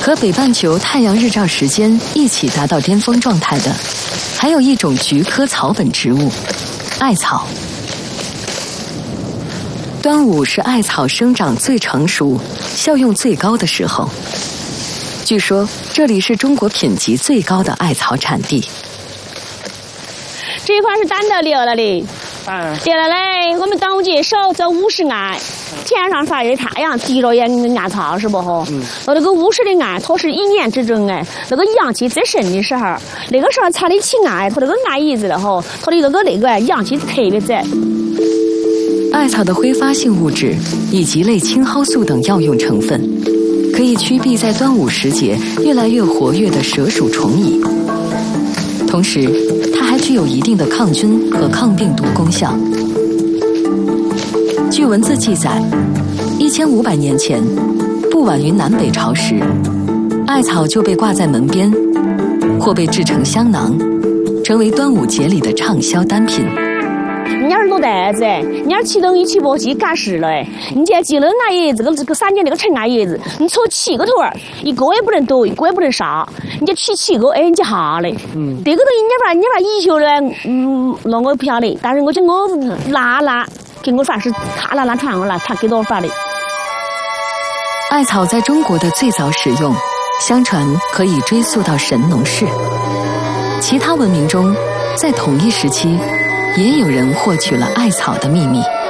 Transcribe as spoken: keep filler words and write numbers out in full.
和北半球太阳日照时间一起达到巅峰状态的，还有一种菊科草本植物——艾草。端午是艾草生长最成熟、效用最高的时候。据说这里是中国品级最高的艾草产地。 这一块是单的留了的，嗯，留了嘞。我们端午节守这五十艾，天上发热太阳，滴了眼艾草是不吼？嗯。那那个五十的艾，它是一年之中哎，那个阳气最盛的时候，那个时候采得起艾，它那个艾叶子了吼，它的那个那个阳气特别足。 艾草的挥发性物质以及类青蒿素等药用成分，可以驱避在端午时节越来越活跃的蛇鼠虫蚁。同时，它还具有一定的抗菌和抗病毒功效。据文字记载，一千五百年前，不晚于南北朝时，艾草就被挂在门边，或被制成香囊，成为端午节里的畅销单品。 你要是落袋子，你要启动一起簸箕赶时了，你就要记了艾叶子，这个这个三年那个陈艾叶子，你戳七个头儿，一个也不能多，一个也不能少，你就取七个，哎，你就下嘞。嗯。这个东西你把你把医学呢，嗯，那我不晓得，但是我就我拉拉，给我算是他拉拉传我来，他给我发的。 艾草在中国的最早使用，相传可以追溯到神农氏。其他文明中，在同一时期，也有人获取了艾草的秘密。